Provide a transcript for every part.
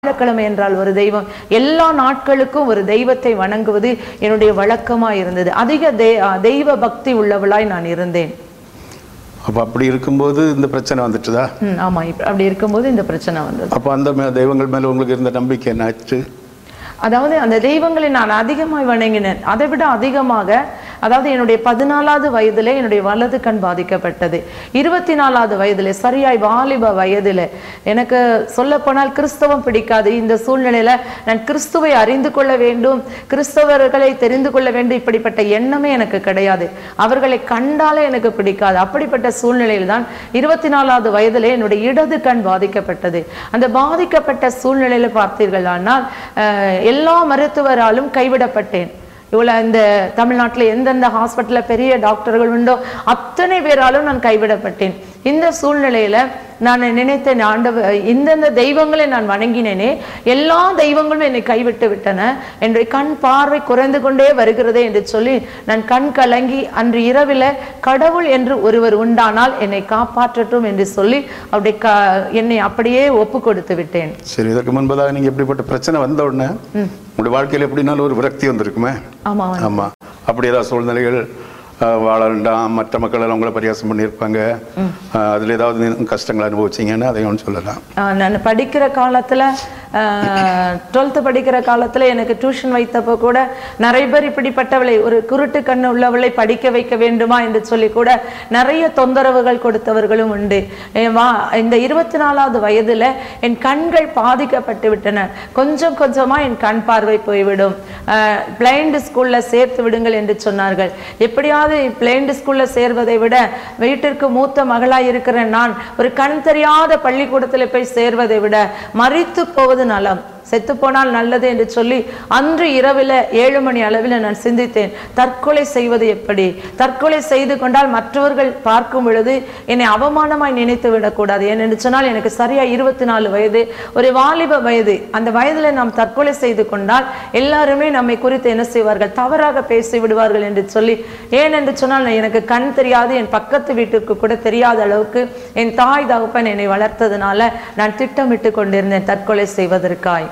வியாழக்கிழமை என்றால் ஒரு தெய்வம், எல்லா நாட்களுக்கும் ஒரு தெய்வத்தை வணங்குவது என்னுடைய வழக்கமாக இருந்தது. அதிக தெய்வ பக்தி உள்ளவளாய் நான் இருந்தேன். அப்போ அப்படி இருக்கும்போது இந்த பிரச்சனை வந்துட்டுதா? ஆமா, அப்படி இருக்கும்போது இந்த பிரச்சனை வந்தது. அப்போ அந்த தெய்வங்கள் மேல உங்களுக்கு இருந்த நம்பிக்கை என்ன ஆச்சு? அதாவது அந்த தெய்வங்களை நான் அதிகமாக வணங்கினேன். அதை விட அதிகமாக, அதாவது என்னுடைய 14வது வயதிலே என்னுடைய வலது கண் பாதிக்கப்பட்டது. 24வது வயதிலே, சரியாய் வாலிப வயதில் எனக்கு சொல்லப்போனால் கிறிஸ்தவம் பிடிக்காது. இந்த சூழ்நிலையில நான் கிறிஸ்துவை அறிந்து கொள்ள வேண்டும், கிறிஸ்தவர்களை தெரிந்து கொள்ள வேண்டும், இப்படிப்பட்ட எண்ணமே எனக்கு கிடையாது. அவர்களை கண்டாலே எனக்கு பிடிக்காது. அப்படிப்பட்ட சூழ்நிலையில் தான் 24வது வயதிலே என்னுடைய இடது கண் பாதிக்கப்பட்டது. அந்த பாதிக்கப்பட்ட சூழ்நிலையில பார்த்தீர்கள் ஆனால் எல்லா மருத்துவராலும் கைவிடப்பட்டேன். இவ்வளோ இந்த தமிழ்நாட்டில் எந்தெந்த ஹாஸ்பிட்டலில் பெரிய டாக்டர்கள் உண்டோ அத்தனை பேராலும் நான் கைவிடப்பட்டேன். இந்த சூழ்நிலையில நான் நினைத்தேன், ஆண்டவர் இந்தந்த தெய்வங்களை நான் வணங்கினேனே, எல்லா தெய்வங்களும் என்னை கைவிட்டு விட்டன, என்னுடைய கண் பார்வை குறைந்து கொண்டே வருகிறதே என்று சொல்லி நான் கண் கலங்கி அன்று இரவில் கடவுள் என்று ஒருவர் உண்டானால் என்னை காப்பாற்றட்டும் என்று சொல்லி அவருடைய என்னை அப்படியே ஒப்பு கொடுத்து விட்டேன். சரி, இதற்கு முன்பதாக நீங்க எப்படிப்பட்ட பிரச்சனை வந்த உடனே உங்களுடைய வாழ்க்கையில் எப்படினாலும் ஒரு விரக்தி வந்திருக்குமே? ஆமா ஆமா. அப்படி ஏதாவது சூழ்நிலைகள் வாழ வேண்டாம், மற்ற மக்கள் எல்லாம் உங்களை பரியாசம் பண்ணியிருப்பாங்க, அதில் ஏதாவது கஷ்டங்களை அனுபவிச்சிங்கன்னா அதையும் சொல்லலாம். நான் படிக்கிற காலத்தில் 12th படிக்கிற காலத்தில் எனக்கு டியூஷன் வைத்தப்போ கூட நிறைய பேர் இப்படிப்பட்டவளை, ஒரு குருட்டு கண்ணு உள்ளவளை படிக்க வைக்க வேண்டுமா என்று சொல்லி கூட நிறைய தொந்தரவுகள் கொடுத்தவர்களும் உண்டு. இந்த 24வது வயதில் என் கண்கள் பாதிக்கப்பட்டு விட்டன. கொஞ்சம் கொஞ்சமாக என் கண் பார்வை போய்விடும். பிளைண்ட் ஸ்கூலில் சேர்த்து விடுங்கள் என்று சொன்னார்கள். எப்படியாவது பிளைண்ட் ஸ்கூலில் சேர்வதை விட வீட்டிற்கு மூத்த மகளாய் இருக்கிற நான் ஒரு கண் தெரியாத பள்ளிக்கூடத்தில் போய் சேர்வதை விட மரித்து போவது நலம், செத்து போனால் நல்லது என்று சொல்லி அன்று இரவில் 7 மணி அளவில் நான் சிந்தித்தேன், தற்கொலை செய்வது எப்படி? தற்கொலை செய்து கொண்டால் மற்றவர்கள் பார்க்கும் பொழுது என்னை அவமானமாய் நினைத்து விடக்கூடாது. ஏனென்று சொன்னால் எனக்கு சரியா 24 வயது, ஒரு வாலிப வயது. அந்த வயதில் நாம் தற்கொலை செய்து கொண்டால் எல்லாருமே நம்மை குறித்து என்ன செய்வார்கள்? தவறாக பேசி விடுவார்கள் என்று சொல்லி, ஏனென்று சொன்னால் எனக்கு கண் தெரியாது, என் பக்கத்து வீட்டுக்கு கூட தெரியாத அளவுக்கு என் தாய் தகப்பன் என்னை வளர்த்ததுனால நான் திட்டமிட்டு கொண்டிருந்தேன் தற்கொலை செய்வதற்காய்.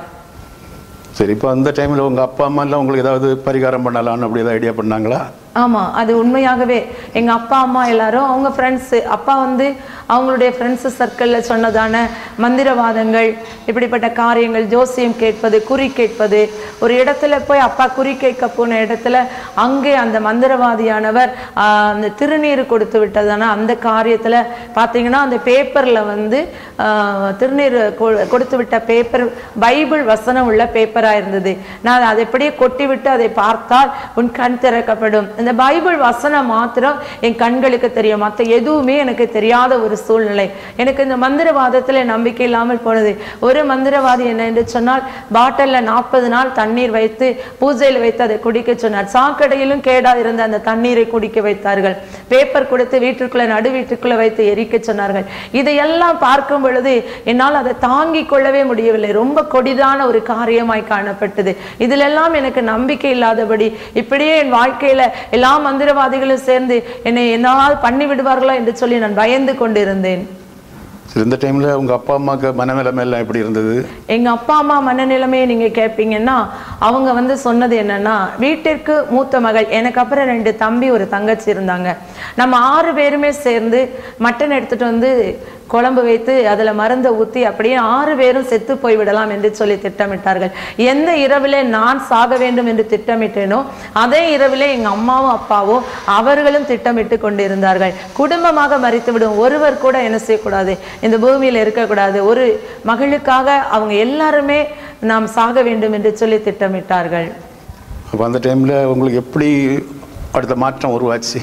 சரி, இப்போ அந்த டைமில் உங்கள் அப்பா அம்மா எல்லாம் உங்களுக்கு ஏதாவது பரிகாரம் பண்ணலான்னு அப்படி ஏதாவது ஐடியா பண்ணாங்களா? ஆமாம், அது உண்மையாகவே எங்கள் அப்பா அம்மா எல்லாரும் அவங்க ஃப்ரெண்ட்ஸு, அப்பா அவங்களுடைய ஃப்ரெண்ட்ஸு சர்க்கிளில் சொன்னதான மந்திரவாதங்கள், இப்படிப்பட்ட காரியங்கள், ஜோசியம் கேட்பது, குறி கேட்பது. ஒரு இடத்துல போய் அப்பா குறி கேட்க போன இடத்துல அங்கே அந்த மந்திரவாதியானவர் அந்த திருநீர் கொடுத்து விட்டதான அந்த காரியத்தில் பார்த்தீங்கன்னா அந்த பேப்பரில் திருநீர் கொடுத்து விட்ட பேப்பர் பைபிள் வசனம் உள்ள பேப்பராக இருந்தது. நான் அதை எப்படியே கொட்டி விட்டு அதை பார்த்தால் உன் கண் திறக்கப்படும். இந்த பைபிள் வசனம் மாத்திரம் என் கண்களுக்கு தெரியும், மற்ற எதுவுமே எனக்கு தெரியாத ஒரு சூழ்நிலை. எனக்கு இந்த மந்திரவாதத்தில் நம்பிக்கை இல்லாமல் போனது. ஒரு மந்திரவாதி என்ன என்று சொன்னால், பாட்டிலில் 40 நாள் தண்ணீர் வைத்து பூஜையில் வைத்து அதை குடிக்க சொன்னார். சாக்கடையிலும் கேடா இருந்த அந்த தண்ணீரை குடிக்க வைத்தார்கள். பேப்பர் கொடுத்து வீட்டிற்குள்ள நடு வீட்டுக்குள்ள வைத்து எரிக்க சொன்னார்கள். இதையெல்லாம் பார்க்கும் பொழுது என்னால் அதை தாங்கிக் கொள்ளவே முடியவில்லை. ரொம்ப கொடிதான ஒரு காரியமாய் காணப்பட்டது. இதிலெல்லாம் எனக்கு நம்பிக்கை இல்லாதபடி இப்படியே என் வாழ்க்கையில எல்லா மந்திரவாதிகளும் சேர்ந்து என்னை என்னால் பண்ணி விடுவார்களா என்று சொல்லி நான் பயந்து கொண்டிருந்தேன். இந்த டைம்ல உங்க அப்பா அம்மாக்கு மனநிலைமை எல்லாம் எப்படி இருந்தது? எங்க அப்பா அம்மா மனநிலைமையை நீங்க கேட்பீங்கன்னா, அவங்க சொன்னது என்னன்னா, வீட்டிற்கு மூத்த மகள், எனக்கு அப்புறம் 2 தம்பி ஒரு தங்கச்சி இருந்தாங்க. நம்ம 6 பேருமே சேர்ந்து மட்டன் எடுத்துட்டு குழம்பு வைத்து அதில் மருந்தை ஊற்றி அப்படியே 6 பேரும் செத்து போய்விடலாம் என்று சொல்லி திட்டமிட்டார்கள். எந்த இரவிலே நான் சாக வேண்டும் என்று திட்டமிட்டேனோ அதே இரவிலே எங்கள் அம்மாவும் அப்பாவும் அவர்களும் திட்டமிட்டு கொண்டிருந்தார்கள். குடும்பமாக மரித்து விடும், ஒருவர் கூட என்ன செய்யக்கூடாது, இந்த பூமியில் இருக்கக்கூடாது. ஒரு மகளுக்காக அவங்க எல்லாருமே நாம் சாக வேண்டும் என்று சொல்லி திட்டமிட்டார்கள். அப்போ அந்த டைமில் உங்களுக்கு எப்படி அடுத்த மாற்றம் உருவாச்சு?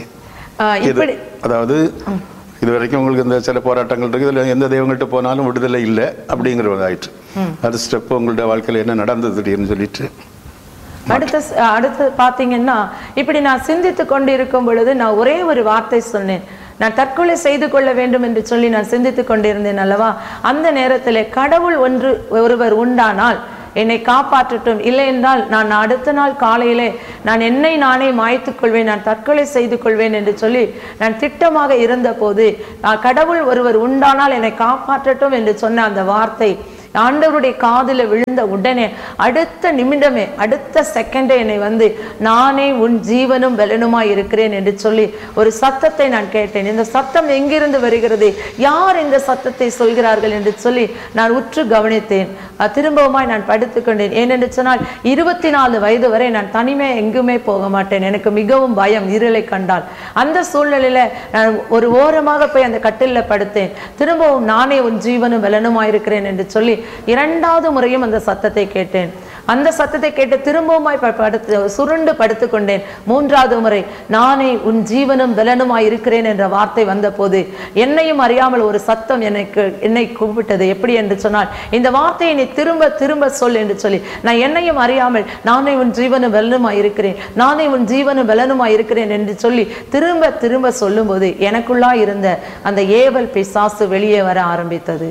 அதாவது இது வரைக்கும் உங்களுக்கு இந்த சில போராட்டங்கள் இருக்குது, இதில் எந்த தெய்வங்கள்ட்ட போனாலும் விடுதலை இல்லை அப்படிங்கிறது ஆயிட்டு. அடுத்த ஸ்டெப் உங்களுடைய வாழ்க்கையில் என்ன நடந்தது திடீர்னு சொல்லிட்டு அடுத்து பார்த்தீங்கன்னா, இப்படி நான் சிந்தித்து கொண்டு இருக்கும் பொழுது நான் ஒரே ஒரு வார்த்தை சொன்னேன், நான் தற்கொலை செய்து கொள்ள வேண்டும் என்று சொல்லி நான் சிந்தித்து கொண்டிருந்தேன் அல்லவா. அந்த நேரத்தில் கடவுள் ஒருவர் உண்டானால் என்னை காப்பாற்றட்டும், இல்லை என்றால் நான் அடுத்த நாள் காலையிலே நான் என்னை நானே மாய்த்துக் கொள்வேன், நான் தற்கொலை செய்து கொள்வேன் என்று சொல்லி நான் திட்டமாக இருந்த போது கடவுள் ஒருவர் உண்டானால் என்னை காப்பாற்றட்டும் என்று சொன்ன அந்த வார்த்தை ஆண்டவருடைய காதுல விழுந்த உடனே அடுத்த நிமிடமே, அடுத்த செகண்டே என்னை வந்து நானே உன் ஜீவனும் பலனுமாய் இருக்கிறேன் என்று சொல்லி ஒரு சத்தத்தை நான் கேட்டேன். இந்த சத்தம் எங்கிருந்து வருகிறது, யார் இந்த சத்தத்தை சொல்கிறார்கள் என்று சொல்லி நான் உற்று கவனித்தேன். திரும்பவுமாய் நான் படுத்துக்கொண்டேன். ஏனென்று சொன்னால் 24 வயது வரை நான் தனிமே எங்குமே போக மாட்டேன். எனக்கு மிகவும் பயம் இருளை கண்டால். அந்த சூழ்நிலையில நான் ஒரு ஓரமாக போய் அந்த கட்டிலில் படுத்தேன். திரும்பவும் நானே உன் ஜீவனும் பலனுமாயிருக்கிறேன் என்று சொல்லி 2வது முறையும் அந்த சத்தத்தை கேட்டேன். அந்த சத்தத்தை கேட்டு திரும்பவுமாய் சுருண்டு படுத்துக்கொண்டேன். 3வது முறை நானே உன் ஜீவனும் பலனுமாய் இருக்கிறேன் என்ற வார்த்தை வந்த போது என்னையும் அறியாமல் ஒரு சத்தம் என்னை கூப்பிட்டது. எப்படி என்று சொன்னால், இந்த வார்த்தையை நீ திரும்ப திரும்ப சொல் என்று சொல்லி நான் என்னையும் அறியாமல் நானே உன் ஜீவனும் பலனுமாய் இருக்கிறேன், நானே உன் ஜீவனும் பலனுமாய் இருக்கிறேன் என்று சொல்லி திரும்ப திரும்ப சொல்லும் போது எனக்குள்ளா இருந்த அந்த ஏவல் பிசாசு வெளியே வர ஆரம்பித்தது.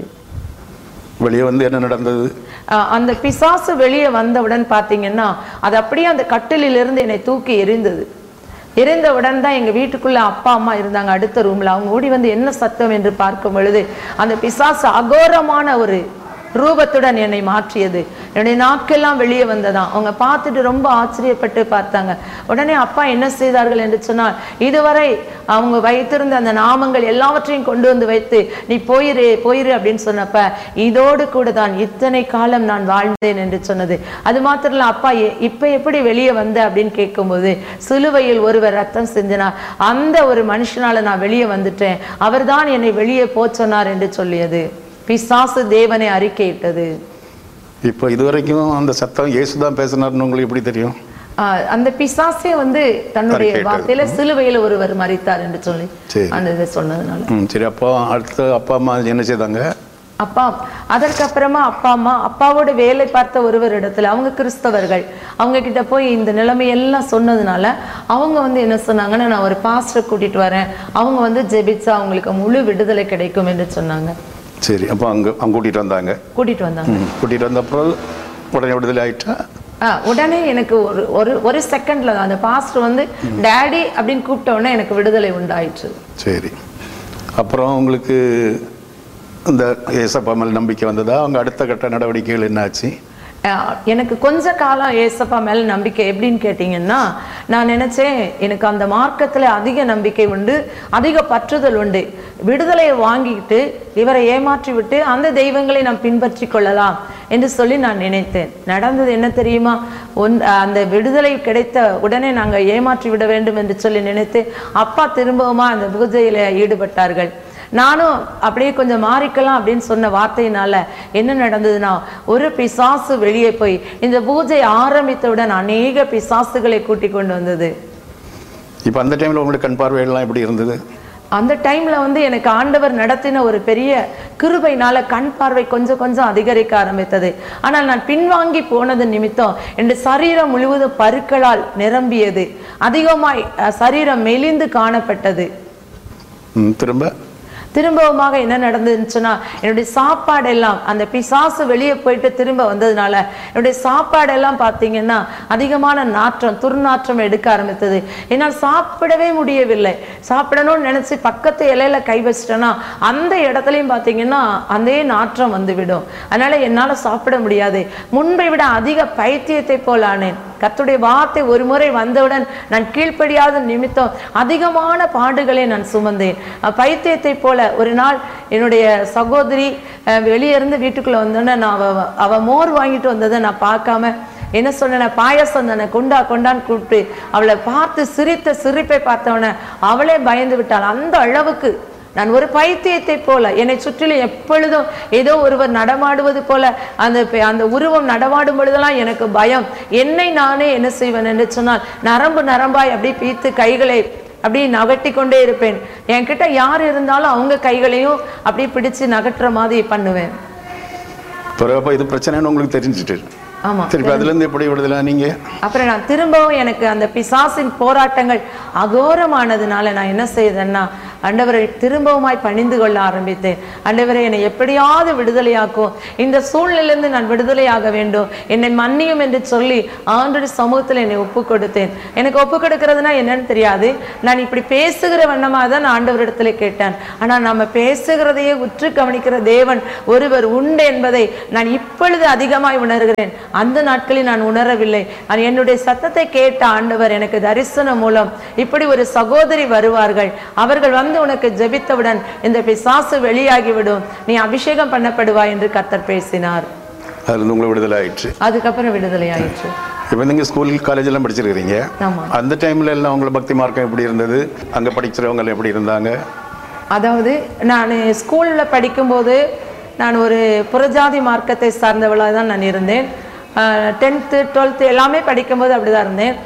வெளியே வந்து என்ன நடந்தது? அந்த பிசாசு வெளியே வந்தவுடன் பார்த்தீங்கன்னா அது அப்படியே அந்த கட்டிலிருந்து என்னை தூக்கி எறிந்தது. எரிந்தவுடன் தான் எங்கள் வீட்டுக்குள்ளே அப்பா அம்மா இருந்தாங்க அடுத்த ரூமில். அவங்க ஓடி வந்து என்ன சத்தம் என்று பார்க்கும் பொழுது அந்த பிசாசு அகோரமான ஒரு ரூபத்துடன் என்னை மாற்றியது. என்னுடைய நாக்கெல்லாம் வெளியே வந்ததான். அவங்க பார்த்துட்டு ரொம்ப ஆச்சரியப்பட்டு பார்த்தாங்க. உடனே அப்பா என்ன செய்தார்கள் என்று சொன்னால், இதுவரை அவங்க வைத்திருந்த அந்த நாமங்கள் எல்லாவற்றையும் கொண்டு வந்து வைத்து நீ போயிரு போயிரு அப்படின்னு சொன்னப்ப, இதோடு கூட தான் இத்தனை காலம் நான் வாழ்ந்தேன் என்று சொன்னது. அது மாத்திரம் இல்லை, அப்பா இப்ப எப்படி வெளியே வந்த அப்படின்னு கேட்கும்போது, சிலுவையில் ஒருவர் ரத்தம் சிந்தினார், அந்த ஒரு மனுஷனால நான் வெளியே வந்துட்டேன், அவர் தான் என்னை வெளியே போச்சொன்னார் என்று சொல்லியது. பிசாசு தேவனை அறிக்கையிட்டது. இப்போ இதுவரைக்கும் அந்த சத்தம் இயேசுதான் பேசினார்னு உங்களுக்கு எப்படி தெரியும்? அந்த பிசாசே வந்து தன்னுடைய வார்த்தையில சிலுவையில் ஒருவர் மரித்தார் என்று சொல்லி அந்த இதை சொன்னதுனால. சரி, அப்போ அடுத்த அப்பா அம்மா என்ன செய்தாங்க? அப்பா அதற்கப்புறமா அப்பா அம்மா அப்பாவோட வேலை பார்த்த ஒருவர் இடத்துல, அவங்க கிறிஸ்தவர்கள், அவங்க கிட்ட போய் இந்த நிலைமையெல்லாம் சொன்னதுனால அவங்க வந்து என்ன சொன்னாங்கன்னா, நான் ஒரு பாஸ்டரை கூட்டிட்டு வரேன், அவங்க வந்து ஜெபிச்சா அவங்களுக்கு முழு விடுதலை கிடைக்கும் என்று சொன்னாங்க. சரி, அப்போ அங்கே கூட்டிட்டு வந்தாங்க. கூட்டிட்டு வந்த அப்புறம் உடனே விடுதலை ஆயிட்டா? உடனே எனக்கு ஒரு செகண்ட்ல தான் அந்த பாஸ்டர் வந்து டேடி அப்படின்னு கூப்பிட்ட உடனே எனக்கு விடுதலை உண்டாயிற்று. சரி, அப்புறம் உங்களுக்கு இந்த ஏசப்பா மேல் நம்பிக்கை வந்ததா? அவங்க அடுத்த கட்ட நடவடிக்கைகள் என்னாச்சு? எனக்கு கொஞ்ச காலம் ஏசப்பா மேல நம்பிக்கை எப்படின்னு கேட்டீங்கன்னா, நான் நினைச்சேன் எனக்கு அந்த மார்க்கத்துல அதிக நம்பிக்கை உண்டு, அதிக பற்றுதல் உண்டு, விடுதலையை வாங்கிட்டு இவரை ஏமாற்றி விட்டு அந்த தெய்வங்களை நாம் பின்பற்றி கொள்ளலாம் என்று சொல்லி நான் நினைத்தேன். நடந்தது என்ன தெரியுமா? அந்த விடுதலை கிடைத்த உடனே நாங்கள் ஏமாற்றி விட வேண்டும் என்று சொல்லி நினைத்து அப்பா திரும்பவுமா அந்த பூஜையில ஈடுபட்டார்கள். நானும் அப்படியே கொஞ்சம் மாறிக்கலாம் அப்படின்னு சொன்ன வார்த்தையினால என்ன நடந்ததுன்னா, ஒரு பிசாசு வெளியே போய் இந்த பூஜை ஆரம்பித்தவுடன் அநேக பிசாசுகளை கூட்டி கொண்டு வந்தது. இப்போ அந்த டைம்ல உங்களுக்கு கண் பார்வையெல்லாம் எப்படி இருந்தது? அந்த டைம்ல வந்து எனக்கு ஆண்டவர் நடத்தின ஒரு பெரிய கிருபையினால கண் பார்வை கொஞ்சம் கொஞ்சம் அதிகரிக்க ஆரம்பித்தது. ஆனால் நான் பின்வாங்கி போனது நிமித்தம் என் சரீரம் முழுவதும் பருக்களால் நிரம்பியது, அதிகமாய் சரீரம் மெலிந்து காணப்பட்டது. திரும்பவுமாக என்ன நடந்துச்சுன்னா, என்னுடைய சாப்பாடெல்லாம் அந்த பிசாசு வெளியே போயிட்டு திரும்ப வந்ததுனால என்னுடைய சாப்பாடெல்லாம் பார்த்தீங்கன்னா அதிகமான நாற்றம், துர்நாற்றம் எடுக்க ஆரம்பித்தது. என்னால் சாப்பிடவே முடியவில்லை. சாப்பிடணும்னு நினைச்சு பக்கத்து இலையில கை வச்சிட்டேன்னா அந்த இடத்துலையும் பார்த்தீங்கன்னா அதே நாற்றம் வந்துவிடும். அதனால என்னால் சாப்பிட முடியாது. முன்பை விட அதிக பைத்தியத்தை போல் ஆனேன். கர்த்தருடைய வார்த்தை ஒரு முறை வந்தவுடன் நான் கீழ்ப்படியாத நிமித்தம் அதிகமான பாடுகளை நான் சுமந்தேன். பைத்தியத்தை போல ஒரு நாள் என்னுடைய சகோதரி வெளியே இருந்து வீட்டுக்குள்ள வந்தோன்னே நான் அவ மோர் வாங்கிட்டு வந்ததை நான் பார்க்காம என்ன சொன்ன, பாயசம் தானே கொண்டா கொண்டான்னு கூப்பிட்டு அவளை பார்த்து சிரித்த சிரிப்பை பார்த்தவன அவளே பயந்து விட்டாள். அந்த அளவுக்கு நான் ஒரு பைத்தியத்தை போல, என்னை சுற்றிலும் எப்பொழுதும் ஏதோ ஒருவர் நடமாடுவது போல அந்த உருவம் நடமாடும் பொழுதெல்லாம் எனக்கு பயம். என்னை நானே என்ன செய்வேன் என்று சொன்னால், நரம்பு நரம்பாய் அப்படி பீத்து கைகளை அப்படி நகட்டி கொண்டே இருப்பேன். என்கிட்ட யார் இருந்தாலும் அவங்க கைகளையும் அப்படி பிடிச்சு நகட்டுற மாதிரி பண்ணுவேன். இது பிரச்சனைன்னு உங்களுக்கு தெரிஞ்சுட்டு? ஆமா. திருப்பி அதுல இருந்து எப்படி விடுதலை நீங்க? அப்புறம் நான் திரும்பவும் எனக்கு அந்த பிசாசின் போராட்டங்கள் அகோரமானதுனால நான் என்ன செய்தேன்னா, ஆண்டவரை திரும்பவுமாய் பணிந்து கொள்ள ஆரம்பித்தேன். ஆண்டவரை என்னை எப்படியாவது விடுதலையாக்கும், இந்த சூழ்நிலையிலிருந்து நான் விடுதலையாக வேண்டும், என்னை மன்னியும் என்று சொல்லி ஆண்டவருடைய சமூகத்தில் என்னை ஒப்பு கொடுத்தேன். எனக்கு ஒப்பு கொடுக்கறதுனா என்னன்னு தெரியாது. நான் இப்படி பேசுகிற வண்ணமாக தான் நான் ஆண்டவரிடத்துல கேட்டேன். ஆனா நம்ம பேசுகிறதையே உற்று கவனிக்கிற தேவன் ஒருவர் உண்டு என்பதை நான் இப்பொழுது அதிகமாய் உணர்கிறேன். அந்த நாட்களில் நான் உணரவில்லை. என்னுடைய சத்தத்தை கேட்ட ஆண்டவர் எனக்கு தரிசனம் மூலம் இப்படி ஒரு சகோதரி வருவார்கள், அவர்கள் வந்து உனக்கு ஜெபித்தவுடன் இந்த பிசாசு வெளியாகிவிடும், நீ அபிஷேகம் பண்ணப்படுவாய் என்று கர்த்தர் பேசினார். அதுல உங்களுக்கு விடுதலை ஆயிடுச்சு. அதுக்கப்புறம் விடுதலை ஆயிடுச்சு. இப்போ நீங்கள் ஸ்கூல் காலேஜ் எல்லாம் படிச்சிருக்கிறீங்க. அந்த டைம்ல எல்லாம் உங்களை பக்தி மார்க்கம் எப்படி இருந்தது? அங்க படிக்கிறவங்க எப்படி இருந்தாங்க? அதாவது நான் ஸ்கூல்ல படிக்கும்போது நான் ஒரு புறஜாதி மார்க்கத்தை சார்ந்தவளாக தான் நான் இருந்தேன். 10th 12th எல்லாமே படிக்கும்போது அப்படிதான் இருந்தேன்.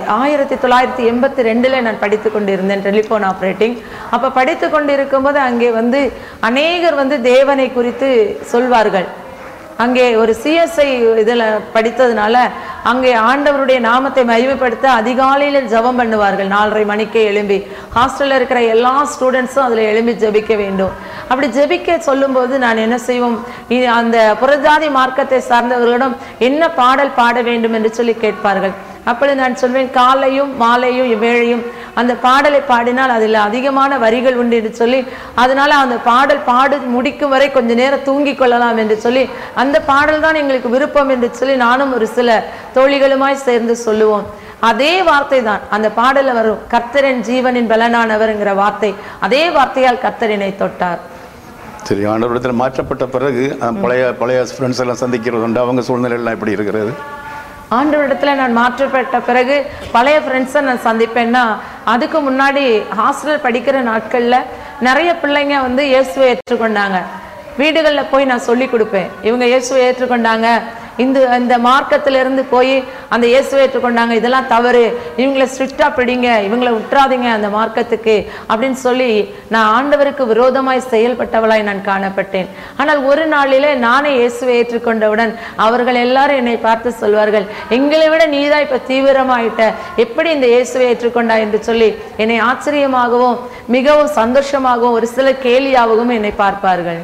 1982 நான் படித்து கொண்டிருந்தேன் டெலிஃபோன் ஆப்ரேட்டிங். அப்போ படித்து கொண்டு இருக்கும்போது அங்கே வந்து அநேகர் வந்து தேவனை குறித்து சொல்வார்கள். அங்கே ஒரு சிஎஸ்ஐ இதில் படித்ததுனால அங்கே ஆண்டவருடைய நாமத்தை மகிமைப்படுத்த அதிகாலையில் ஜெபம் பண்ணுவார்கள். 4:30 மணிக்கே எழும்பி ஹாஸ்டலில் இருக்கிற எல்லா ஸ்டூடெண்ட்ஸும் அதில் எழும்பி ஜெபிக்க வேண்டும். அப்படி ஜெபிக்க சொல்லும்போது நான் என்ன செய்வோம், அந்த புறஜாதி மார்க்கத்தை சார்ந்தவர்களிடம் என்ன பாடல் பாட வேண்டும் என்று சொல்லி கேட்பார்கள். அப்படி நான் சொல்வேன், காலையும் மாலையும் வேளையும் அந்த பாடலை பாடினால் அதில் அதிகமான வரிகள் உண்டு என்று சொல்லி, அதனால அந்த பாடல் பாடு முடிக்கும் வரை கொஞ்ச நேரம் தூங்கி கொள்ளலாம் என்று சொல்லி அந்த பாடல் தான் எங்களுக்கு விருப்பம் என்று சொல்லி நானும் ஒரு சில தோழிகளுமாய் சேர்ந்து சொல்லுவோம். அதே வார்த்தை தான் அந்த பாடல வரும், கர்த்தரின் ஜீவனின் பலனானவர்ங்கிற வார்த்தை. அதே வார்த்தையால் கர்த்தரினை தொட்டார். சரி, ஆண்டவரிடத்தில் மாற்றப்பட்ட பிறகு பழைய ஃப்ரெண்ட்ஸ் எல்லாம் சந்திக்கிறது உண்டு. அவங்க சூழ்நிலை எல்லாம் எப்படி இருக்கிறது? ஆண்டவரிடத்துல நான் மாற்றப்பட்ட பிறகு பழைய ஃப்ரெண்ட்ஸை நான் சந்திப்பேன்னா, அதுக்கு முன்னாடி ஹாஸ்டல் படிக்கிற நாட்கள்ல நிறைய பிள்ளைங்க வந்து இயேசுவை ஏற்றுக்கொண்டாங்க. வீடுகளில் போய் நான் சொல்லி கொடுப்பேன், இவங்க இயேசுவை ஏற்றுக்கொண்டாங்க, இந்த மார்க்கத்திலிருந்து போய் அந்த இயேசுவை ஏற்றுக்கொண்டாங்க, இதெல்லாம் தவறு, இவங்களை ஸ்ட்ரிக்டா பிடிங்க, இவங்களை விட்டுறாதீங்க அந்த மார்க்கத்துக்கு அப்படின்னு சொல்லி நான் ஆண்டவருக்கு விரோதமாய் செயல்பட்டவளாய் நான் காணப்பட்டேன். ஆனால் ஒரு நாளிலே நானே இயேசுவை ஏற்றுக்கொண்டவுடன் அவர்கள் எல்லாரும் என்னை பார்த்து சொல்வார்கள், எங்களை விட நீதான் இப்ப தீவிரமாயிட்ட, எப்படி இந்த இயேசுவை ஏற்றுக்கொண்டா என்று சொல்லி என்னை ஆச்சரியமாகவும் மிகவும் சந்தோஷமாகவும் ஒரு சில கேலியாகவும் என்னை பார்ப்பார்கள்.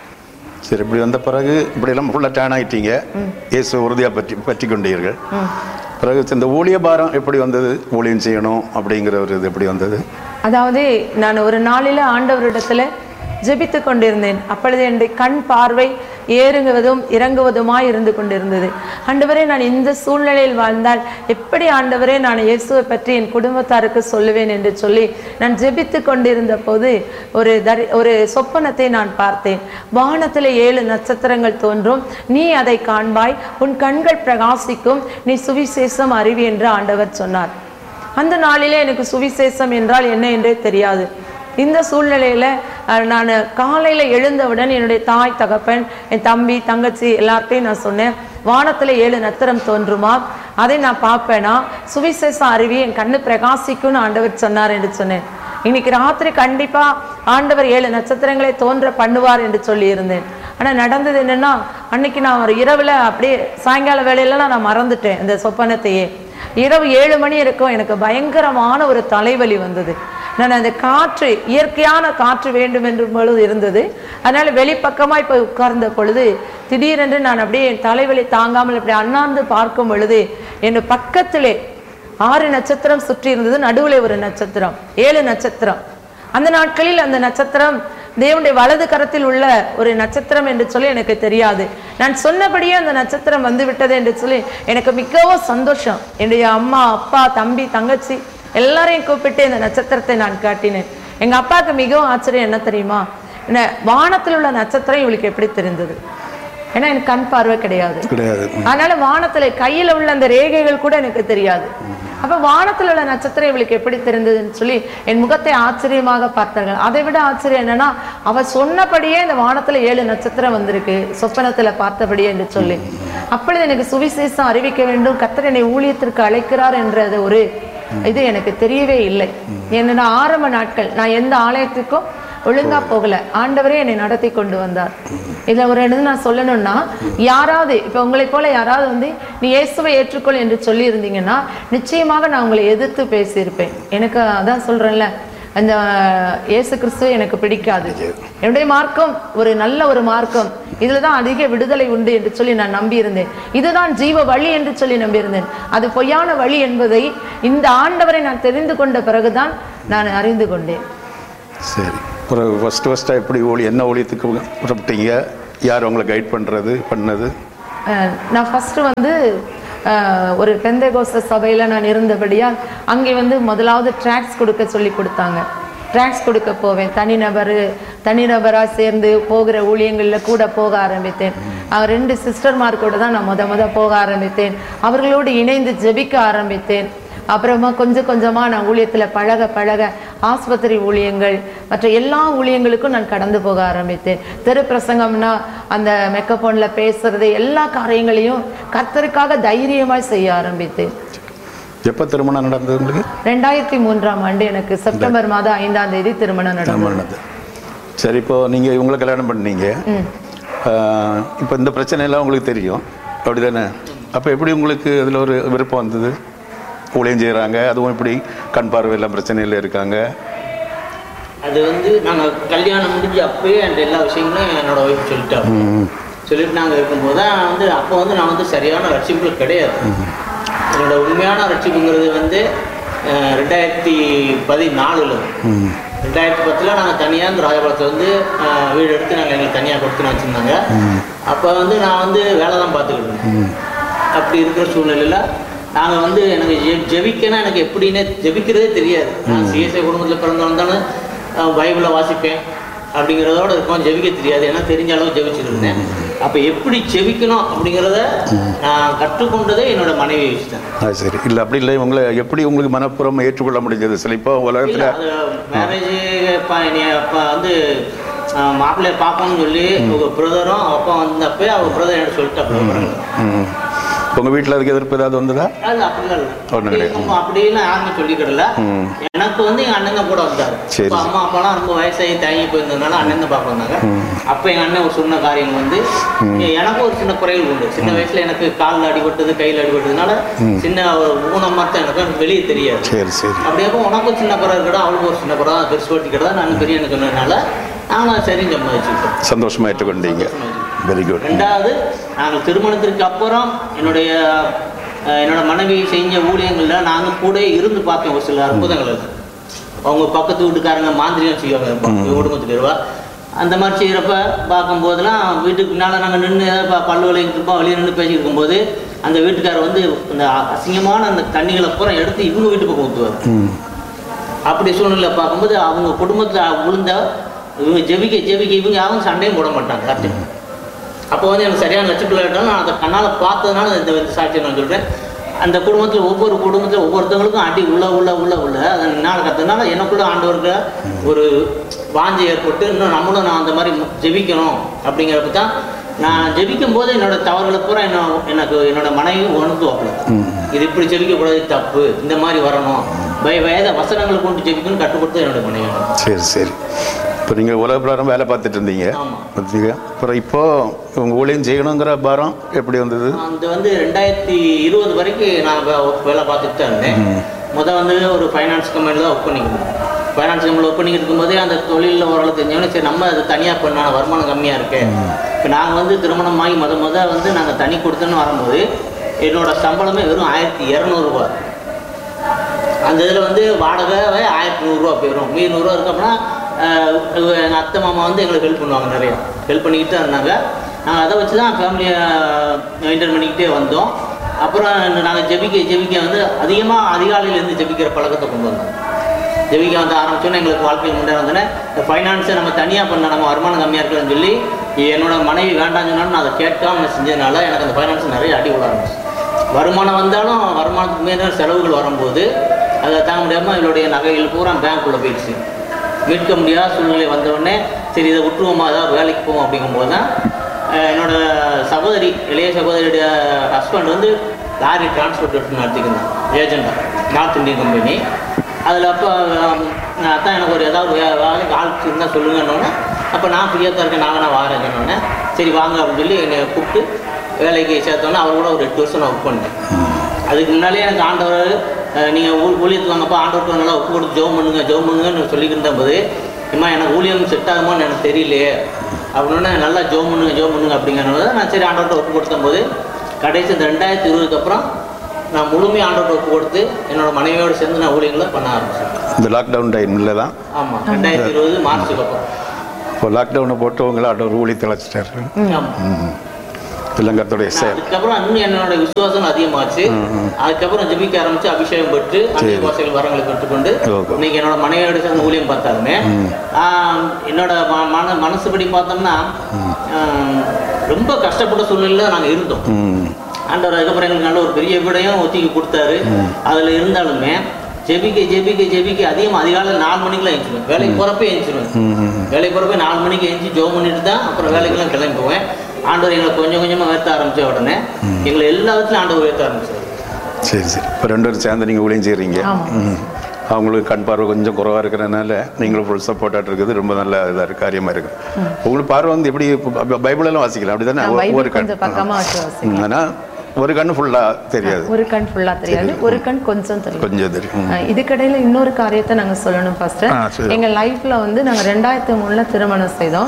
சரி, இப்படி வந்த பிறகு இப்படி எல்லாம் ஃபுல்லாக டேன் ஆகிட்டீங்க, இயேசு உறுதியாக பற்றி கொண்டீர்கள். பிறகு இந்த ஊழிய பாரம் எப்படி வந்தது? ஊழியம் செய்யணும் அப்படிங்கிற ஒரு இது எப்படி வந்தது? அதாவது நான் ஒரு நாளில் ஆண்டவரிடத்துல ஜெபித்து கொண்டிருந்தேன். அப்பொழுது என்னுடைய கண் பார்வை ஏறுவதும் இறங்குவதுமாய் இருந்து கொண்டிருந்தது. ஆண்டவரே, நான் இந்த சூழ்நிலையில் வாழ்ந்தால் எப்படி ஆண்டவரே நான் இயேசுவை பற்றி என் குடும்பத்தாருக்கு சொல்லுவேன் என்று சொல்லி நான் ஜெபித்து கொண்டிருந்த போது ஒரு சொப்பனத்தை நான் பார்த்தேன். வானத்தில் 7 நட்சத்திரங்கள் தோன்றும், நீ அதை காண்பாய், உன் கண்கள் பிரகாசிக்கும், நீ சுவிசேஷம் அறிவி என்று ஆண்டவர் சொன்னார். அந்த நாளிலே எனக்கு சுவிசேஷம் என்றால் என்ன என்றே தெரியாது. இந்த சூழ்நிலையில நான் காலையில எழுந்தவுடன் என்னுடைய தாய் தகப்பன், என் தம்பி தங்கச்சி எல்லார்ட்டையும் நான் சொன்னேன், வானத்துல 7 நட்சத்திரம் தோன்றுமா, அதை நான் பார்ப்பேனா, சுவிசேஷம் அறிவி, என் கண்ணு பிரகாசிக்கும்னு ஆண்டவர் சொன்னார் என்று சொன்னேன். இன்னைக்கு ராத்திரி கண்டிப்பா ஆண்டவர் 7 நட்சத்திரங்களை தோன்ற பண்ணுவார் என்று சொல்லி இருந்தேன். ஆனா நடந்தது என்னன்னா, அன்னைக்கு நான் ஒரு இரவுல அப்படியே சாயங்கால வேலையில நான் மறந்துட்டேன் இந்த சொப்பனத்தையே. இரவு 7 மணி இருக்கும், எனக்கு பயங்கரமான ஒரு தலைவலி வந்தது. நான் அந்த காற்று, இயற்கையான காற்று வேண்டும் என்று பொழுது இருந்தது. அதனால வெளிப்பக்கமா இப்ப உட்கார்ந்த பொழுது திடீரென்று நான் அப்படியே என் தலைவலி தாங்காமல் இப்படி அண்ணாந்து பார்க்கும் பொழுது என் பக்கத்திலே 6 நட்சத்திரம் சுற்றி இருந்தது, நடுவில் ஒரு நட்சத்திரம், 7 நட்சத்திரம். அந்த நாட்களில் அந்த நட்சத்திரம் தேவனுடைய வலது கரத்தில் உள்ள ஒரு நட்சத்திரம் என்று சொல்லி எனக்கு தெரியாது. நான் சொன்னபடியே அந்த நட்சத்திரம் வந்து விட்டது என்று சொல்லி எனக்கு மிகவும் சந்தோஷம். என்னுடைய அம்மா அப்பா தம்பி தங்கச்சி எல்லாரையும் கூப்பிட்டு இந்த நட்சத்திரத்தை நான் காட்டினேன். எங்க அப்பாவுக்கு மிகவும் ஆச்சரியம் என்ன தெரியுமா, வானத்தில் உள்ள நட்சத்திரம் இவளுக்கு எப்படி தெரிந்தது? ஏன்னா எனக்கு கண் பார்வை கிடையாது. அதனால வானத்துல கையில உள்ள அந்த ரேகைகள் கூட எனக்கு தெரியாது. அப்ப வானத்துல உள்ள நட்சத்திரம் இவளுக்கு எப்படி தெரிந்ததுன்னு சொல்லி என் முகத்தை ஆச்சரியமாக பார்த்தார்கள். அதை விட ஆச்சரியம் என்னன்னா, அவ சொன்னபடியே இந்த வானத்துல 7 நட்சத்திரம் வந்திருக்கு, சொப்பனத்துல பார்த்தபடியே என்று சொல்லி. அப்பொழுது எனக்கு சுவிசேஷம் அறிவிக்க வேண்டும், கர்த்தர் என்னை ஊழியத்திற்கு அழைக்கிறார் என்ற ஒரு இது எனக்கு தெரியவே இல்லை. என்னன்னா ஆரம்ப நாட்கள் நான் எந்த ஆலயத்துக்கும் ஒழுங்கா போகல. ஆண்டவரே என்னை நடத்தி கொண்டு வந்தார். இதுல ஒரு இடத்துல நான் சொல்லணும்னா, யாராவது இப்ப உங்களை போல யாராவது வந்து நீ இயேசுவை ஏற்றுக்கொள் என்று சொல்லி இருந்தீங்கன்னா நிச்சயமாக நான் உங்களை எதிர்த்து பேசியிருப்பேன். எனக்கு அதான் சொல்றேன்ல, அந்த இயேசு கிறிஸ்துவை எனக்கு பிடிக்காது, என்னுடைய மார்க்கம் ஒரு நல்ல ஒரு மார்க்கம், இதுலதான் அதிக விடுதலை உண்டு என்று சொல்லி நான் நம்பியிருந்தேன். இதுதான் ஜீவ வழி என்று சொல்லி நம்பியிருந்தேன். அது பொய்யான வழி என்பதை இந்த ஆண்டவரை நான் தெரிந்து கொண்ட பிறகுதான் நான் அறிந்து கொண்டேன். சரி, ஃபர்ஸ்ட் எப்படி என்ன ஊழியத்துக்கு புறப்பட்டீங்க? யார் உங்களை கைட் பண்ணது? நான் ஃபர்ஸ்ட் வந்து ஒரு பெந்தேகோஸ்த சபையில் நான் இருந்தபடியால் அங்கே வந்து முதலாவது ட்ராக்ஸ் கொடுக்க சொல்லி கொடுத்தாங்க. ட்ராக்ஸ் கொடுக்க போவேன். தனிநபராக சேர்ந்து போகிற ஊழியங்களில் கூட போக ஆரம்பித்தேன். 2 சிஸ்டர்மார் கூட தான் நான் முத போக ஆரம்பித்தேன். அவர்களோடு இணைந்து ஜெபிக்க ஆரம்பித்தேன். அப்புறமா கொஞ்சம் கொஞ்சமாக நான் ஊழியத்தில் பழக ஆஸ்பத்திரி ஊழியங்கள் மற்ற எல்லா ஊழியங்களுக்கும் நான் கடந்து போக ஆரம்பித்தேன். தெரு பிரசங்கம்னா அந்த மெக்கபோனில் பேசுறது எல்லா காரியங்களையும் கர்த்தருக்காக தைரியமாய் செய்ய ஆரம்பித்தேன். எப்போ திருமணம் நடந்தது உங்களுக்கு? 2003ஆம் ஆண்டு எனக்கு செப்டம்பர் மாதம் 5ஆம் தேதி திருமணம் நடந்தது. சரி, இப்போ நீங்கள் இவங்களை கல்யாணம் பண்ணீங்க. இப்போ இந்த பிரச்சனை எல்லாம் உங்களுக்கு தெரியும் அப்படிதானே? அப்போ எப்படி உங்களுக்கு அதில் ஒரு விருப்பம் வந்தது? ஊழியம் செய்கிறாங்க, அதுவும் இப்படி கண் பார்வையெல்லாம் பிரச்சனையில் இருக்காங்க. அது வந்து நாங்கள் கல்யாணம் முடிஞ்சு அப்போயே அந்த எல்லா விஷயங்களும் என்னோட ஒய்ஃப் சொல்லிட்டு நாங்கள் இருக்கும்போது தான் வந்து அப்போ வந்து நான் வந்து சரியான ரட்சிப்புகள் கிடையாது. என்னோட உண்மையான ரட்சிப்புங்கிறது வந்து 2014 2010 நாங்கள் தனியாக இந்த ராஜபாளத்தில் வந்து வீடு எடுத்து நாங்கள் எங்களுக்கு தனியாக கொடுத்துன்னு வச்சுருந்தாங்க. அப்போ வந்து நான் வந்து வேலை தான் பார்த்துக்கிட்டு இருந்தேன். அப்படி இருக்கிற சூழ்நிலையில் நாங்கள் வந்து எனக்கு ஜெபிக்கன்னா எனக்கு எப்படின்னே ஜெபிக்கிறதே தெரியாது. நான் சிஎஸ்ஐ குடும்பத்தில் பிறந்து வந்தாலும் பைபிளை வாசிப்பேன் அப்படிங்கிறதோட இருக்கும், ஜெபிக்க தெரியாது. ஏன்னா தெரிஞ்ச அளவு ஜெபிச்சுட்டு இருந்தேன். அப்போ எப்படி ஜெபிக்கணும் அப்படிங்கிறத நான் கற்றுக்கொண்டதே என்னோட மனைவியை வச்சுட்டேன். சரி, இல்லை அப்படி இல்லை, உங்களை எப்படி உங்களுக்கு மனப்புறம் ஏற்றுக்கொள்ள முடிஞ்சது? சில இப்போ உலகத்தில் மேரேஜ் அப்போ வந்து மாப்பிள்ளையை பார்க்கணும்னு சொல்லி உங்கள் பிரதரும் அப்பா வந்தப்போ அவர் பிரதர் என்ன சொல்லிட்டு உங்க வீட்டில் அதுக்கு எதிர்ப்பு ஏதாவது வந்ததா? அப்படிலாம் யாருமே சொல்லிக்கிடல. எனக்கு வந்து எங்க அண்ணன் கூட வந்தாரு. அம்மா அப்பாலாம் ரொம்ப வயசாகி தயங்கி போயிருந்ததுனால அண்ணன் தான் பார்க்க வந்தாங்க. அப்போ எங்க அண்ணன் ஒரு சொன்ன காரியம் வந்து எனக்கு ஒரு சின்ன குறைகள் உண்டு. சின்ன வயசுல எனக்கு காலில் அடிபட்டது கையில் அடிபட்டதுனால சின்ன ஒரு ஊனம் மாதிரி எனக்கு வெளியே தெரியாது. அப்படியப்போ உனக்கும் சின்ன குறை இருக்கடா, அவளுக்கு ஒரு சின்ன குறை பெருசு ஓட்டிக்கிறதா நான் பெரிய என்ன சொன்னதுனால நாங்கள் சரின்னு சம்பாதிச்சுக்கிட்டோம். சந்தோஷமா ஏற்றுக்கொண்டீங்க. Very good. ரெண்டாவது, நாங்கள் திருமணத்திற்கு அப்புறம் என்னோட மனைவி செஞ்ச ஊழியங்களில் நாங்கள் கூட இருந்து பார்த்தோம். ஒரு சில அற்புதங்கள் இருக்கு. அவங்க பக்கத்து வீட்டுக்காரங்க மாந்திரியம் செய்வாங்க குடும்பத்துக்கு இருவா. அந்த மாதிரி செய்கிறப்ப பார்க்கும்போதெல்லாம் வீட்டுக்கு பின்னால் நாங்கள் நின்று பல்லு விளையிட்டு இருப்போம். வெளியே நின்று பேசிட்டு இருக்கும்போது அந்த வீட்டுக்காரர் வந்து அந்த அசிங்கமான அந்த தண்ணிகளை பூரா எடுத்து இவங்க வீட்டு பக்கம் ஊற்றுவார். அப்படி சூழ்நிலை பார்க்கும்போது அவங்க குடும்பத்தில் விழுந்த இவங்க ஜெபிக்க இவங்க யாரும் சண்டையும் போட மாட்டாங்க. கரெக்டு. அப்போ வந்து எனக்கு சரியான லட்சப்பிள்ளாட்டாலும் நான் அதை கண்ணால் பார்த்ததுனால இந்த சாட்சியை நான் சொல்கிறேன். அந்த குடும்பத்தில் ஒவ்வொரு குடும்பத்தில் ஒவ்வொருத்தவங்களுக்கும் அடி உள்ள அதை என்னால் கற்றுனால எனக்குள்ள ஆண்டவருக்கு ஒரு வாஞ்சை ஏற்பட்டு இன்னும் நம்மளும் நான் அந்த மாதிரி ஜெபிக்கணும் அப்படிங்கிறப்ப தான் நான் ஜெபிக்கும் போது என்னோட தவறுகளை பூரா எனக்கு என்னோட மனைவியும் உணர்த்துவாப்புல. இது இப்படி ஜெபிக்கக்கூடாது, தப்பு, இந்த மாதிரி வரணும், வேத வசனங்களை கொண்டு ஜெபிக்கணும்னு கற்றுக் கொடுத்தது என்னோட மனைவி. சரி. இப்போ நீங்கள் உலக பிரகாரம் வேலை பார்த்துட்டு இருந்தீங்க. அப்புறம் இப்போ உங்கள் ஊழியம் செய்யணுங்கிற பாரம் எப்படி வந்தது? அது வந்து 2020 வரைக்கும் நான் வேலை பார்த்துட்டு தான் இருந்தேன். வந்து ஒரு ஃபைனான்ஸ் கம்பெனியில் தான் ஒர்க் பண்ணிக்கிட்டேன். ஃபைனான்ஸ் கம்பெனியில் ஒர்க் பண்ணிக்கிட்டு இருக்கும்போதே அந்த தொழிலில் ஓரளவு தெரிஞ்சவொடனே சரி நம்ம அது தனியாக பண்ண வருமானம் கம்மியாக இருக்கு. இப்போ நாங்கள் வந்து திருமணமாகி வந்து நாங்கள் தனி கொடுத்தோன்னு வரும்போது என்னோட சம்பளமே வெறும் 1200 ரூபா. அந்த இதில் வந்து வாடகை 1100 ரூபா போயிடும். 100 ரூபா இருக்கு. அப்படின்னா எங்கள் அத்தை மாமா வந்து எங்களுக்கு ஹெல்ப் பண்ணுவாங்க, நிறையா ஹெல்ப் பண்ணிக்கிட்டு இருந்தாங்க. நாங்கள் அதை வச்சு தான் ஃபேமிலியை மெயின்டைன் பண்ணிக்கிட்டே வந்தோம். அப்புறம் நாங்கள் ஜெபிக்க வந்து அதிகாலையிலேருந்து ஜெபிக்கிற பழக்கத்தை கொண்டு வந்தோம். ஜெபிக்க வந்து ஆரம்பிச்சோன்னா எங்களுக்கு வாழ்க்கையில் முன்னே வந்தோன்னே இந்த ஃபைனான்ஸை நம்ம தனியாக பண்ண நம்ம வருமானம் கம்மியாக இருக்குன்னு சொல்லி என்னோட மனைவி வேண்டாம்னு சொன்னாலும் நான் அதை கேட்காம செஞ்சதுனால எனக்கு அந்த ஃபைனான்ஸ் நிறைய அடி விட ஆரம்பிச்சு. வருமானம் வந்தாலும் வருமானத்துக்கு மேலே செலவுகள் வரும்போது அதை தாங்க முடியாமல் என்னுடைய நகைகள் பூரா பேங்க்குள்ளே போயிடுச்சு. மீட்க முடியாத சூழ்நிலை வந்தவுடனே சரி இதை விட்டுருவோமா, அதாவது வேலைக்கு போவோம். அப்படிங்கும்போது தான் என்னோடய இளைய சகோதரியுடைய ஹஸ்பண்ட் வந்து lorry transport நடத்திக்கிறாங்க ஏஜெண்டாக. North Indian company. அதில் அப்போ அதான் எனக்கு ஒரு ஏதாவது வேலைக்கு ஆள் இருந்தால் சொல்லுங்கன்னொன்னே, அப்போ நான் ஃப்ரீயாக தான் இருக்கேன், நான் வேணா வாரேங்கன்னொன்னே, சரி வாங்க அப்படின்னு சொல்லி என்னை கூப்பிட்டு வேலைக்கு சேர்த்தோன்னே அவர் கூட ஒரு 8 வருஷம் நான் ஒர்க் பண்ணேன். அதுக்கு முன்னாலே எனக்கு ஆண்டவர் நீங்கள் ஊழியத்துக்கு வாங்கப்போ ஆண்டவருக்கு நல்லா ஒப்பு கொடுத்து ஜெபம் பண்ணுங்கன்னு சொல்லிக்கிட்டு போது, இம்மா எனக்கு ஊழியம் செட் ஆகுமான்னு எனக்கு தெரியலையே அப்படின்னா, நல்லா ஜெபம் பண்ணுங்க அப்படிங்கிறத நான் சரி ஆண்டவர்கிட்ட ஒப்பு கொடுத்தம்போது, கடைசி இந்த 2020 அப்புறம் நான் முழுமையாக ஆண்டவர்கிட்ட ஒப்பு கொடுத்து என்னோட மனைவியோடு சேர்ந்து நான் ஊழியங்களை பண்ண ஆரம்பிச்சேன். இந்த லாக்டவுன் டைமில் தான். ஆமாம், 2020 மார்ச்சுக்கு அப்புறம். இப்போ லாக்டவுனை போட்டவங்கள ஆண்டவர் ஊழியத்தை அழைச்சிட்டாரு. இல்லங்கத்தோடைய அதுக்கப்புறம் இன்னும் என்னோட விசுவாசம் அதிகமாச்சு. அதுக்கப்புறம் ஜெபிக்க ஆரம்பிச்சு அபிஷேகம் பெற்று அந்நிய பாஷைகள் வரங்களை பெற்றுக்கொண்டு இன்னைக்கு என்னோட மனைவியோட சேர்ந்து ஊழியம் பார்த்தாலுமே என்னோட மனசுபடி பார்த்தோம்னா ரொம்ப கஷ்டப்பட்ட சூழ்நிலையில நாங்கள் இருந்தோம். ஆண்டவர் அதுக்கப்புறம் எங்களுக்கு நல்ல ஒரு பெரிய வீடையும் ஒத்திக்கி கொடுத்தாரு. அதில் இருந்தாலுமே ஜெபிக்க அதிகாலை 4 மணிக்கெல்லாம் எழுந்துருவேன். வேலைக்கு போகிறப்ப எழுந்துருவேன். வேலைக்கு போகிறப்ப 4 மணிக்கு எழுந்துச்சு ஜெபம் பண்ணிட்டு தான் அப்புறம் வேலைக்கெல்லாம் கிளம்பி போவேன். ஆண்டவர் எங்களை கொஞ்சம் கொஞ்சமாக உயர்த்த ஆரம்பித்த உடனே எங்களை எல்லா விதத்துலையும் ஆண்டவர் உயர்த்த ஆரம்பிச்சார். சரி. இப்போ 2 பேரும் சேர்ந்து நீங்கள் ஊழியம் செய்கிறீங்க. அவங்களுக்கு கண் பார்வை கொஞ்சம் குறைவாக இருக்கிறதுனால நீங்களும் ஃபுல் சப்போர்ட்டாக இருக்குது. ரொம்ப நல்ல இதாக இருக்குது, காரியமாக இருக்குது. உங்களுக்கு பார்வை வந்து எப்படி பைபிளெல்லாம் வாசிக்கலாம் அப்படி தானே? ஒரு கண் ஆனால் ஒரு கண் ஃபுல்லாக தெரியாது. ஒரு கண் ஃபுல்லாக தெரியாது, ஒரு கண் கொஞ்சம் தெரியும். இதுக்கடையில் இன்னொரு காரியத்தை நாங்கள் சொல்லணும். ஃபர்ஸ்ட் எங்கள் லைஃப்பில் வந்து நாங்கள் 2003 திருமணம் செய்தோம்.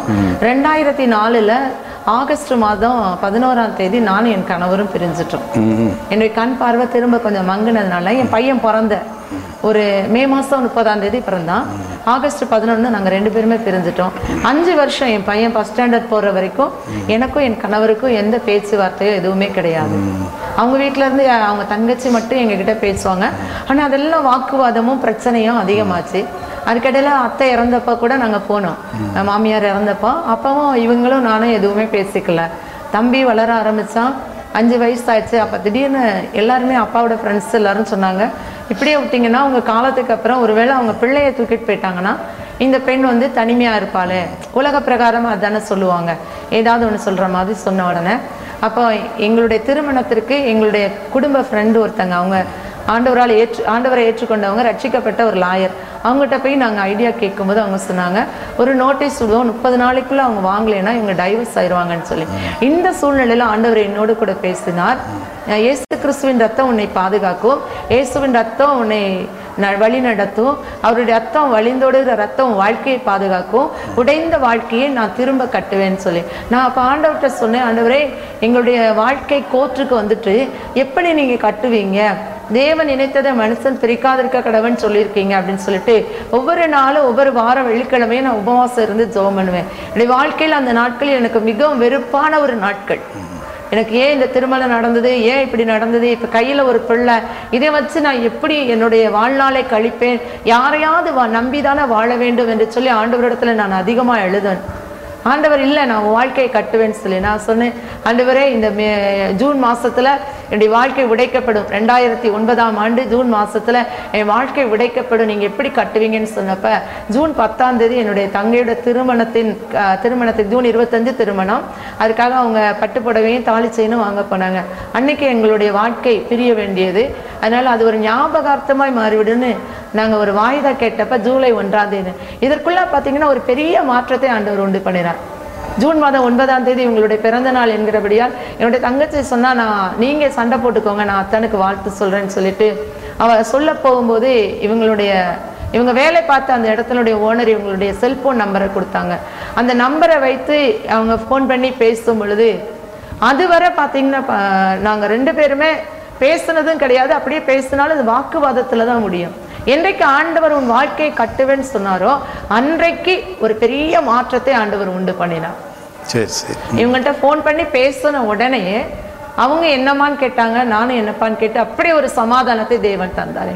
2004 ஆகஸ்ட் மாதம் 11ஆம் தேதி நானும் என் கணவரும் பிரிஞ்சிட்டோம். என்னுடைய கண் பார்வை திரும்ப கொஞ்சம் மங்குனதுனால என் பையன் பிறந்த ஒரு மே மாதம் 30ஆம் தேதி பிறந்தான். ஆகஸ்ட் 11 நாங்கள் 2 பேருமே பிரிஞ்சிட்டோம். 5 வருஷம் என் பையன் ஃபர்ஸ்ட் ஸ்டாண்டர்ட் போகிற வரைக்கும் எனக்கும் என் கணவருக்கும் எந்த பேச்சுவார்த்தையோ எதுவுமே கிடையாது. அவங்க வீட்டிலேருந்து அவங்க தங்கச்சி மட்டும் எங்ககிட்ட பேசுவாங்க. ஆனால் அதெல்லாம் வாக்குவாதமும் பிரச்சனையும் அதிகமாச்சு. அதுக்கடையில் அத்தை இறந்தப்போ கூட நாங்கள் போனோம், மாமியார் இறந்தப்போ. அப்பவும் இவங்களும் நானும் எதுவுமே பேசிக்கல. தம்பி வளர ஆரம்பித்தான், 5 வயசு ஆயிடுச்சு. அப்போ திடீர்னு எல்லாருமே அப்பாவோட ஃப்ரெண்ட்ஸ் எல்லாரும் சொன்னாங்க, இப்படியே விட்டிங்கன்னா உங்கள் காலத்துக்கு அப்புறம் ஒருவேளை அவங்க பிள்ளையை தூக்கிட்டு போயிட்டாங்கன்னா இந்த பெண் வந்து தனிமையாக இருப்பாளே, உலக பிரகாரமாக அதுதானே சொல்லுவாங்க, ஏதாவது ஒன்று சொல்கிற மாதிரி சொன்ன உடனே அப்போ எங்களுடைய திருமணத்திற்கு எங்களுடைய குடும்ப ஃப்ரெண்டு ஒருத்தங்க, அவங்க ஆண்டவரை ஏற்றுக்கொண்டவங்க, ரட்சிக்கப்பட்ட ஒரு லாயர், அவங்ககிட்ட போய் நாங்கள் ஐடியா கேட்கும்போது அவங்க சொன்னாங்க, ஒரு நோட்டீஸ் விடுவோம், 30 நாளைக்குள்ளே அவங்க வாங்கலைன்னா இவங்க டைவர்ஸ் ஆயிடுவாங்கன்னு சொல்லி. இந்த சூழ்நிலையில் ஆண்டவர் என்னோடு கூட பேசினார். இயேசு கிறிஸ்துவின் ரத்தம் உன்னை பாதுகாக்கும், இயேசுவின் ரத்தம் உன்னை வழி நடத்தும், அவருடைய ரத்தம் வழிந்தோடுகிற ரத்தம் வாழ்க்கையை பாதுகாக்கும், உடைந்த வாழ்க்கையை நான் திரும்ப கட்டுவேன்னு சொல்லி. நான் அப்போ ஆண்டவர்கிட்ட சொன்னேன், ஆண்டவரே எங்களுடைய வாழ்க்கை கோர்ட்டுக்கு வந்துட்டு எப்படி நீங்கள் கட்டுவீங்க, தேவன் நினைத்ததை மனுஷன் பிரிக்காதிருக்க கடவுன்னு சொல்லியிருக்கீங்க அப்படின்னு சொல்லிட்டு ஒவ்வொரு நாளும் ஒவ்வொரு வாரம் வெள்ளிக்கிழமையும் நான் உபவாசம் இருந்து ஜெபம் பண்ணுவேன். என்னுடைய வாழ்க்கையில் அந்த நாட்களில் எனக்கு மிகவும் வெறுப்பான ஒரு நாட்கள். எனக்கு ஏன் இந்த திருமணம் நடந்தது, ஏன் இப்படி நடந்தது, இப்போ கையில் ஒரு பிள்ளை, இதை வச்சு நான் எப்படி என்னுடைய வாழ்நாளை கழிப்பேன், யாரையாவது நம்பிதானே வாழ வேண்டும் என்று சொல்லி ஆண்டவரிடத்துல நான் அதிகமாக எழுதுவேன். ஆண்டவர் இல்லை நான் வாழ்க்கையை கட்டுவேன்னு சொல்லி நான் சொன்னேன், ஆண்டவரே இந்த ஜூன் மாதத்தில் என்னுடைய வாழ்க்கை உடைக்கப்படும், 2009ஆம் ஆண்டு ஜூன் மாதத்தில் என் வாழ்க்கை உடைக்கப்படும், நீங்கள் எப்படி கட்டுவீங்கன்னு சொன்னப்போ ஜூன் 10ஆம் தேதி என்னுடைய தங்கையோட திருமணத்துக்கு ஜூன் 25 திருமணம், அதுக்காக அவங்க பட்டு புடவையும் தாலி செயினும் வாங்க போனாங்க. அன்னைக்கு எங்களுடைய வாழ்க்கை பிரிய வேண்டியது, அதனால் அது ஒரு ஞாபகார்த்தமாய் மாறிவிடுன்னு நாங்கள் ஒரு வாய்தா கேட்டப்ப ஜூலை 1ஆம் தேதி. இதற்குள்ள பார்த்தீங்கன்னா ஒரு பெரிய மாற்றத்தை ஆண்டவர் உண்டு பண்ணினார். ஜூன் மாதம் 9ஆம் தேதி இவங்களுடைய பிறந்த நாள் என்கிறபடியால் என்னுடைய தங்கச்சி சொன்னா, நீங்கள் சண்டை போட்டுக்கோங்க, நான் அத்தனுக்கு வாழ்த்து சொல்கிறேன்னு சொல்லிட்டு அவள் சொல்ல போகும்போது இவங்க வேலை பார்த்த அந்த இடத்தினுடைய ஓனர் இவங்களுடைய செல்போன் நம்பரை கொடுத்தாங்க. அந்த நம்பரை வைத்து அவங்க ஃபோன் பண்ணி பேசும் பொழுது அதுவரை பார்த்தீங்கன்னா நாங்கள் 2 பேருமே பேசுனதும் கிடையாது, அப்படியே பேசினாலும் அது வாக்குவாதத்தில் தான் முடியும். என்றைக்கு ஆண்டவர் உன் வாழ்க்கையை கட்டுவேன்னு சொன்னாரோ அன்றைக்கு ஒரு பெரிய மாற்றத்தை ஆண்டவர் உண்டு பண்ணினார். இவங்கள்ட்ட ஃபோன் பண்ணி பேசின உடனே அவங்க என்னமான்னு கேட்டாங்க, நானும் என்னப்பான்னு கேட்டு அப்படி ஒரு சமாதானத்தை தேவன் தந்தார்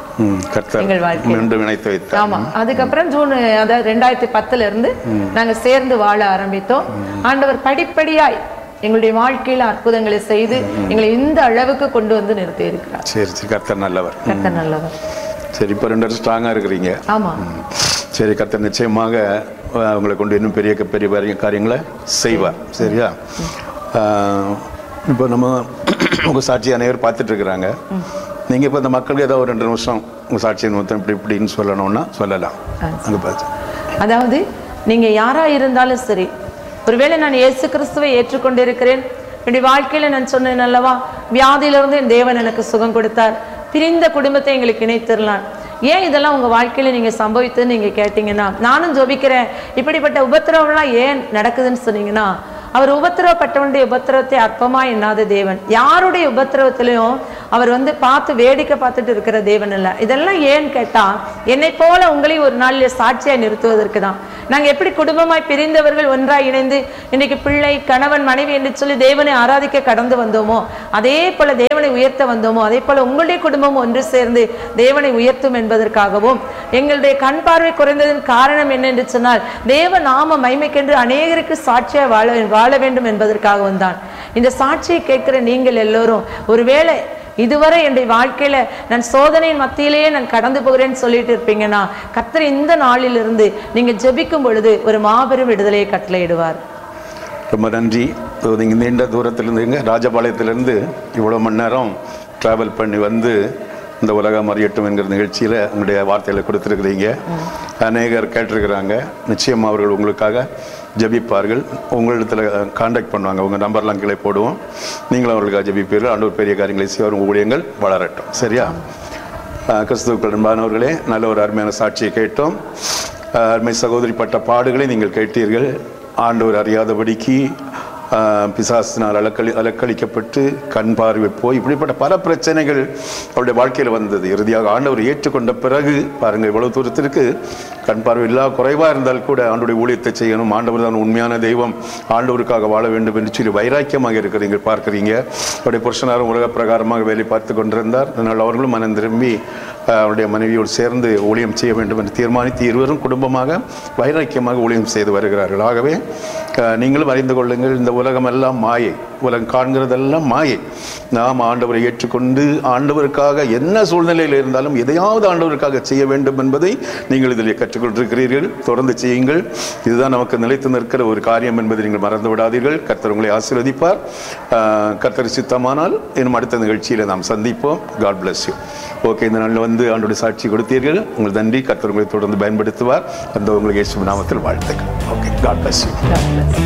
எங்கள் வாழ்க்கை. ஆமா, அதுக்கப்புறம் ஜூன் அதாவது 2010 இருந்து நாங்க சேர்ந்து வாழ ஆரம்பித்தோம். ஆண்டவர் படிப்படியாய் எங்களுடைய வாழ்க்கையில அற்புதங்களை செய்து எங்களை இந்த அளவுக்கு கொண்டு வந்து நிறுத்தி இருக்கிறார். சரி, கர்த்தர் நல்லவர். கர்த்தர் நல்லவர். சரி, இப்போ 2 பேரும் ஸ்ட்ராங்காக இருக்கிறீங்க. ஆமா, சரி, கர்த்தர் நிச்சயமாக உங்களை கொண்டு இன்னும் பெரிய பெரிய காரியங்களை செய்வார். சரியா? இப்போ நம்ம உங்கள் சாட்சி அனைவரும் பார்த்துட்டு இருக்கிறாங்க. நீங்கள் இப்போ இந்த மக்களுக்கு ஏதோ ஒரு 2 நிமிஷம் உங்கள் சாட்சியின் மொத்தம் இப்படின்னு சொல்லணும்னா சொல்லலாம். அங்கே பார்த்து, அதாவது நீங்கள் யாராக இருந்தாலும் சரி, ஒருவேளை நான் இயேசு கிறிஸ்துவை ஏற்றுக்கொண்டிருக்கிறேன், என்னுடைய வாழ்க்கையில் நான் சொன்னேன் அல்லவா, வியாதியிலிருந்து என் தேவன் எனக்கு சுகம் கொடுத்தார், பிரிந்த குடும்பத்தை எங்களுக்கு இணைத்திரலாம். ஏன் இதெல்லாம் உங்கள் வாழ்க்கையில் நீங்கள் சம்பவித்துன்னு நீங்கள் கேட்டிங்கன்னா, நானும் ஜெபிக்கிறேன், இப்படிப்பட்ட உபத்திரவம்லாம் ஏன் நடக்குதுன்னு சொன்னீங்கன்னா, அவர் உபத்திரவப்பட்டவனுடைய உபத்திரவத்தை அற்பமா எண்ணாத தேவன். யாருடைய உபத்திரவத்திலையும் அவர் பார்த்து வேடிக்கை பார்த்துட்டு இருக்கிற தேவன் இல்லை. இதெல்லாம் ஏன்னு கேட்டா, என்னை போல உங்களையும் ஒரு நாளில் சாட்சியாய் நிறுத்துவதற்கு தான். நாங்கள் எப்படி குடும்பமாய் பிரிந்தவர்கள் ஒன்றாய் இணைந்து இன்னைக்கு பிள்ளை கணவன் மனைவி என்று சொல்லி தேவனை ஆராதிக்க கடந்து வந்தோமோ, அதே போல தேவனை உயர்த்த வந்தோமோ, அதே போல உங்களுடைய குடும்பம் ஒன்று சேர்ந்து தேவனை உயர்த்தும் என்பதற்காகவும், எங்களுடைய கண் பார்வை குறைந்ததன் காரணம் என்ன என்று சொன்னால், தேவ நாம மகிமைக்கென்று அநேகருக்கு சாட்சியாய் வாழ வேண்டும் என்பதற்காகவும் தான். இந்த சாட்சியை கேட்கிற நீங்கள் எல்லோரும், ஒருவேளை இதுவரை என்னுடைய வாழ்க்கையில நான் சோதனையின் மத்தியிலேயே நான் கடந்து போகிறேன்னு சொல்லிட்டு இருப்பீங்கன்னா, கர்த்தர் இந்த நாளிலிருந்து நீங்க ஜெபிக்கும் பொழுது ஒரு மாபெரும் விடுதலையை கட்டளையிடுவார். ரொம்ப நன்றி. நீங்கள் நீண்ட தூரத்திலிருந்து, ராஜபாளையத்திலிருந்து இவ்வளோ மணி நேரம் ட்ராவல் பண்ணி வந்து இந்த உலகம் அறியட்டும் என்கிற நிகழ்ச்சியில் உங்களுடைய வார்த்தைகளை கொடுத்துருக்குறீங்க. அநேகர் கேட்டிருக்கிறாங்க. நிச்சயமாக அவர்கள் உங்களுக்காக ஜெபிப்பார்கள். உங்களிடத்தில் கான்டாக்ட் பண்ணுவாங்க. உங்கள் நம்பர்லாம் கீழே போடுவோம். நீங்களும் அவர்களுக்காக ஜெபிப்பீர்கள். ஆண்டவர் பெரிய காரியங்களை செய்வார். உங்கள் ஊழியங்கள் வளரட்டும். சரியா? கிறிஸ்துவுக்குள் அன்பானவர்களே, நல்ல ஒரு அருமையான சாட்சியை கேட்டோம். அருமை சகோதரி பட்ட பாடுகளை நீங்கள் கேட்டீர்கள். ஆண்டவர் அறியாதபடிக்கு பிசாசினால் அலக்களிக்கப்பட்டு கண் பார்வை போய் இப்படிப்பட்ட பல பிரச்சனைகள் அவருடைய வாழ்க்கையில் வந்தது. இறுதியாக ஆண்டவர் ஏற்றுக்கொண்ட பிறகு பாருங்கள், இவ்வளவு தூரத்திற்கு கண் பார்வை இல்லா குறைவாக இருந்தால் கூட ஆண்டவருடைய ஊழியத்தை செய்யணும், ஆண்டவர் தான் உண்மையான தெய்வம், ஆண்டவருக்காக வாழ வேண்டும் என்று சொல்லி வைராக்கியமாக இருக்கிறீங்க பார்க்குறீங்க. அவருடைய புருஷனாரும் உலக பிரகாரமாக வேலை பார்த்து கொண்டிருந்தார். அதனால் அவர்களும் மனம் திரும்பி அவருடைய மனைவியோடு சேர்ந்து ஊழியம் செய்ய வேண்டும் என்று தீர்மானித்து இருவரும் குடும்பமாக வைராக்கியமாக ஊழியம் செய்து வருகிறார்கள். ஆகவே நீங்களும் அறிந்து கொள்ளுங்கள், இந்த உலகம் எல்லாம் மாயை, உலகம் காண்கிறதெல்லாம் மாயை. நாம் ஆண்டவரை ஏற்றுக்கொண்டு ஆண்டவருக்காக என்ன சூழ்நிலையில் இருந்தாலும் எதையாவது ஆண்டவருக்காக செய்ய வேண்டும் என்பதை நீங்கள் இதில் கற்றுக்கொண்டிருக்கிறீர்கள். தொடர்ந்து செய்யுங்கள். இதுதான் நமக்கு நிலைத்து நிற்கிற ஒரு காரியம் என்பதை நீங்கள் மறந்து விடாதீர்கள். கர்த்தர் உங்களை ஆசீர்வதிப்பார். கர்த்தர் சித்தமானால் இன்னும் அடுத்த நிகழ்ச்சியில் நாம் சந்திப்போம். God bless you. ஓகே, இந்த நாளில் ஆண்டோடைய சாட்சி கொடுத்தீர்கள். உங்களுக்கு நன்றி. கர்த்தர் உங்களை தொடர்ந்து பயன்படுத்துவார். அந்த உங்களுக்கு இயேசு நாமத்தில் வாழ்த்துக்கள். Okay, God bless you.